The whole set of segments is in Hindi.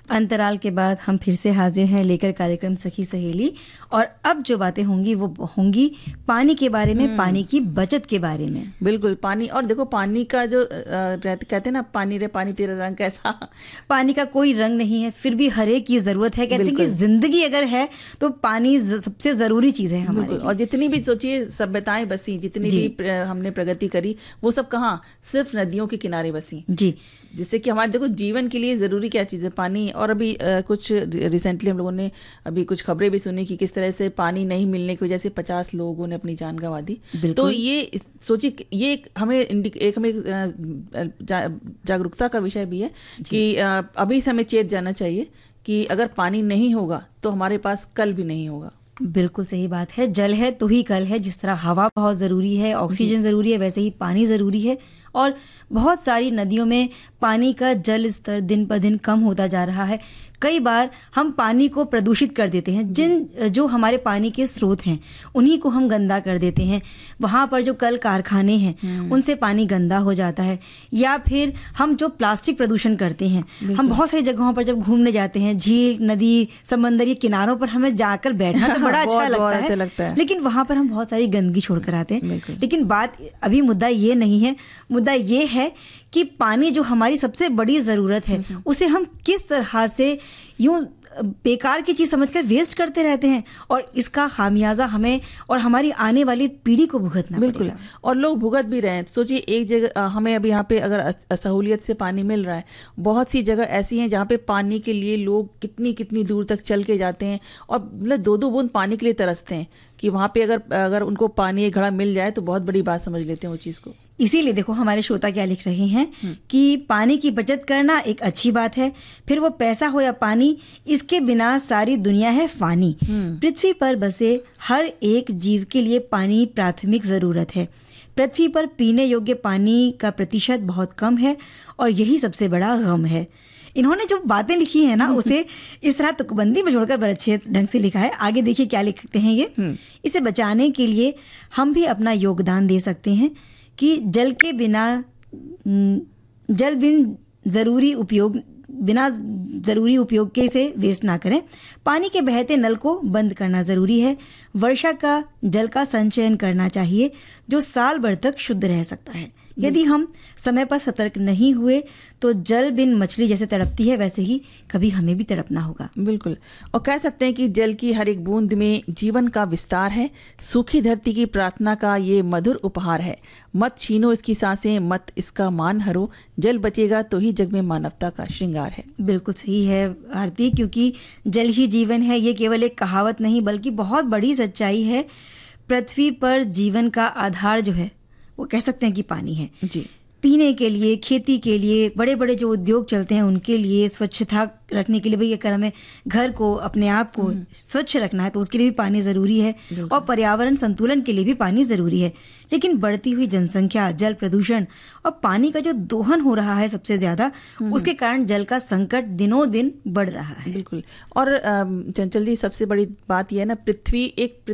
अंतराल के बाद हम फिर से हाजिर हैं लेकर कार्यक्रम सखी सहेली। और अब जो बातें होंगी वो होंगी पानी के बारे में, पानी की बचत के बारे में। बिल्कुल, पानी। और देखो, पानी का जो कहते हैं ना, पानी रे पानी तेरा रंग कैसा। पानी का कोई रंग नहीं है, फिर भी हर एक की जरूरत है। कहते हैं कि जिंदगी अगर है तो पानी सबसे जरूरी चीज है हमारे लिए। और जितनी भी सोचिए सभ्यताएं बसी, जितनी भी हमने प्रगति करी, वो सब कहाँ, सिर्फ नदियों के किनारे बसी जी। जिससे कि हमारे देखो जीवन के लिए जरूरी क्या चीज़ है, पानी। और अभी कुछ रिसेंटली हम लोगों ने अभी कुछ खबरें भी सुनी कि किस तरह से पानी नहीं मिलने की वजह से 50 लोगों ने अपनी जान गंवा दी। तो ये सोचिए, ये हमें जागरूकता का विषय भी है कि अभी से हमें चेत जाना चाहिए कि अगर पानी नहीं होगा तो हमारे पास कल भी नहीं होगा। बिल्कुल सही बात है। जल है तो ही कल है। जिस तरह हवा बहुत ज़रूरी है, ऑक्सीजन ज़रूरी है, वैसे ही पानी ज़रूरी है। और बहुत सारी नदियों में पानी का जल स्तर दिन ब दिन कम होता जा रहा है। कई बार हम पानी को प्रदूषित कर देते हैं। जो हमारे पानी के स्रोत हैं उन्हीं को हम गंदा कर देते हैं। वहाँ पर जो कल कारखाने हैं उनसे पानी गंदा हो जाता है। या फिर हम जो प्लास्टिक प्रदूषण करते हैं, हम बहुत सारी जगहों पर जब घूमने जाते हैं, झील, नदी, समंदर के किनारों पर हमें जाकर बैठना तो बड़ा अच्छा लगता है, लेकिन वहाँ पर हम बहुत सारी गंदगी छोड़कर आते हैं। लेकिन बात अभी मुद्दा ये नहीं है। मुद्दा ये है कि पानी जो हमारी सबसे बड़ी ज़रूरत है उसे हम किस तरह से यूं बेकार की चीज़ समझकर वेस्ट करते रहते हैं, और इसका खामियाजा हमें और हमारी आने वाली पीढ़ी को भुगतना बिल्कुल पड़ेगा। और लोग भुगत भी रहे हैं। सोचिए, एक जगह हमें अभी यहाँ पे अगर असहूलियत से पानी मिल रहा है, बहुत सी जगह ऐसी हैं जहाँ पे पानी के लिए लोग कितनी कितनी दूर तक चल के जाते हैं और मतलब 2-2 बूंद पानी के लिए तरसते हैं कि वहाँ पे अगर उनको पानी एक घड़ा मिल जाए तो बहुत बड़ी बात समझ लेते हैं वो चीज़ को। इसीलिए देखो हमारे श्रोता क्या लिख रहे हैं कि पानी की बचत करना एक अच्छी बात है, फिर वो पैसा हो या पानी, इसके बिना सारी दुनिया है फानी। पृथ्वी पर बसे हर एक जीव के लिए पानी प्राथमिक जरूरत है। पृथ्वी पर पीने योग्य पानी का प्रतिशत बहुत कम है और यही सबसे बड़ा गम है। इन्होंने जो बातें लिखी है ना उसे इस तरह तुकबंदी में जोड़कर बड़े अच्छे ढंग से लिखा है। आगे देखिए क्या लिखते हैं ये। इसे बचाने के लिए हम भी अपना योगदान दे सकते हैं कि जल के बिना बिना ज़रूरी उपयोग के इसे वेस्ट ना करें। पानी के बहते नल को बंद करना ज़रूरी है। वर्षा का जल का संचयन करना चाहिए जो साल भर तक शुद्ध रह सकता है। यदि हम समय पर सतर्क नहीं हुए तो जल बिन मछली जैसे तड़पती है वैसे ही कभी हमें भी तड़पना होगा। बिल्कुल। और कह सकते हैं कि जल की हर एक बूंद में जीवन का विस्तार है। सूखी धरती की प्रार्थना का ये मधुर उपहार है। मत छीनो इसकी सांसें, मत इसका मान हरो। जल बचेगा तो ही जग में मानवता का श्रृंगार है। बिल्कुल सही है आरती, क्योंकि जल ही जीवन है। ये केवल एक कहावत नहीं बल्कि बहुत बड़ी सच्चाई है। पृथ्वी पर जीवन का आधार जो है वो कह सकते हैं कि पानी है जी। पीने के लिए, खेती के लिए, बड़े बड़े जो उद्योग चलते हैं उनके लिए, स्वच्छता रखने के लिए भी अगर हमें घर को, अपने आप को स्वच्छ रखना है तो उसके लिए भी पानी ज़रूरी है। और पर्यावरण संतुलन के लिए भी पानी ज़रूरी है। लेकिन बढ़ती हुई जनसंख्या, जल प्रदूषण और पानी का जो दोहन हो रहा है सबसे ज़्यादा, उसके कारण जल का संकट दिनों दिन बढ़ रहा है। बिल्कुल। और चंचल जी, सबसे बड़ी बात यह है ना, पृथ्वी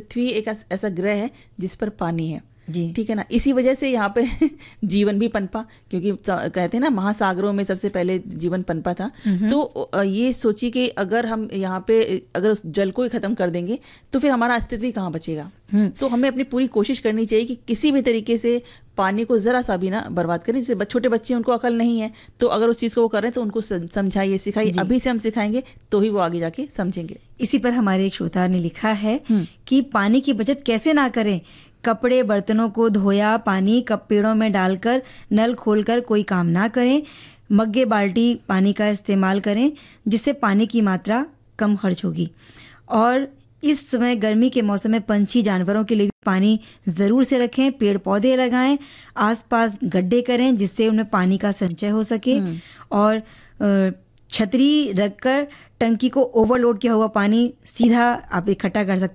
एक ऐसा ग्रह है जिस पर पानी है। ठीक है ना। इसी वजह से यहाँ पे जीवन भी पनपा, क्योंकि कहते हैं ना महासागरों में सबसे पहले जीवन पनपा था। तो ये सोचिए कि अगर हम यहाँ पे अगर उस जल को ही खत्म कर देंगे तो फिर हमारा अस्तित्व ही कहाँ बचेगा। तो हमें अपनी पूरी कोशिश करनी चाहिए कि किसी भी तरीके से पानी को जरा सा भी ना बर्बाद करें। जैसे छोटे बच्चे, उनको अकल नहीं है, तो अगर उस चीज को वो कर रहे हैं तो उनको समझाइए, सिखाइए। अभी से हम सिखाएंगे तो ही वो आगे जाके समझेंगे। इसी पर हमारे एक श्रोता ने लिखा है कि पानी की बचत कैसे ना करें। कपड़े बर्तनों को धोया पानी कप पेड़ों में डालकर नल खोलकर कोई काम ना करें। मग्गे बाल्टी पानी का इस्तेमाल करें जिससे पानी की मात्रा कम खर्च होगी। और इस समय गर्मी के मौसम में पंछी जानवरों के लिए भी पानी ज़रूर से रखें। पेड़ पौधे लगाएं, आसपास गड्ढे करें जिससे उनमें पानी का संचय हो सके। और छतरी रखकर टंकी को ओवरलोड किया हुआ पानी सीधा आप इकट्ठा कर सकते